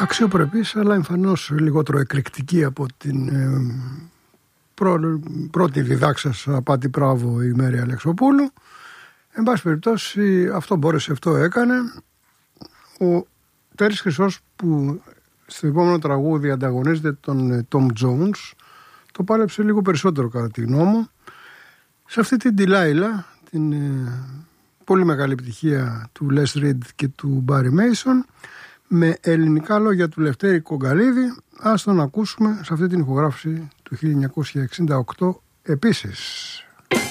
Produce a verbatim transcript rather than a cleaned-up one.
αξιοπρεπής, αλλά εμφανώς λιγότερο εκρηκτική από την ε, πρω, πρώτη διδάξασα Πάτη Πράβο η Μέρη Αλεξοπούλου. Εν πάση περιπτώσει, αυτό μπόρεσε, αυτό έκανε. Ο Τέρης Χρυσός, που στο επόμενο τραγούδι ανταγωνίζεται τον Tom Jones, το πάλεψε λίγο περισσότερο κατά τη γνώμη μου. Σε αυτή την Delilah, την ε, πολύ μεγάλη επιτυχία του Les Reed και του Barry Mason, με ελληνικά λόγια του Λευτέρη Κογκαλίδη, ας τον ακούσουμε σε αυτή την ηχογράφηση του χίλια εννιακόσια εξήντα οκτώ επίσης.